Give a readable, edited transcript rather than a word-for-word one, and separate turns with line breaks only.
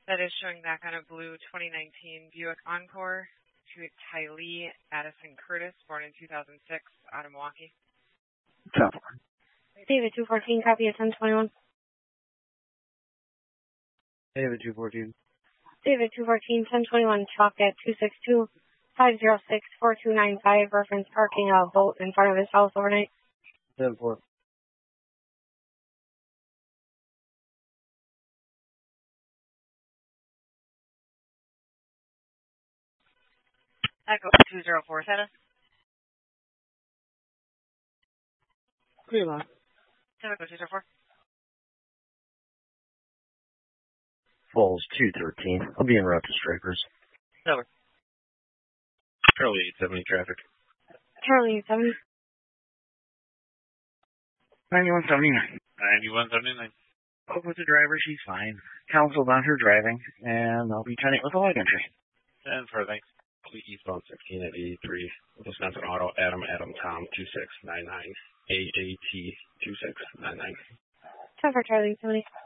That is showing back on a blue 2019 Buick Encore to Tylee Addison Curtis, born in 2006, out of Milwaukee.
David 214, copy of 1021.
David 214.
David 214, 1021, chalk at 262-506-4295, reference parking a boat in front of his house overnight.
10-4.
Echo 204, Theta.
Clear line.
Echo 204.
Falls 213. I'll be en route to Strikers.
Over.
Charlie 870 traffic.
Charlie 870.
9179.
9179.
Spoke with the driver, she's fine. Counseled on her driving, and I'll be turning it with a light entry.
10-4, thanks. Eastbound 16 at 83. Wisconsin Auto, Adam, Tom, 2699. AAT 2699.
10 for Charlie 870.